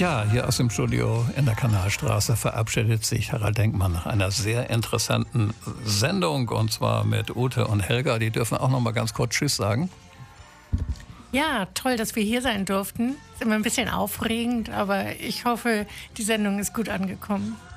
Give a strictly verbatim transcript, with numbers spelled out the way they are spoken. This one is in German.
Ja, hier aus dem Studio in der Kanalstraße verabschiedet sich Harald Denkmann nach einer sehr interessanten Sendung, und zwar mit Ute und Helga. Die dürfen auch noch mal ganz kurz Tschüss sagen. Ja, toll, dass wir hier sein durften. Ist immer ein bisschen aufregend, aber ich hoffe, die Sendung ist gut angekommen.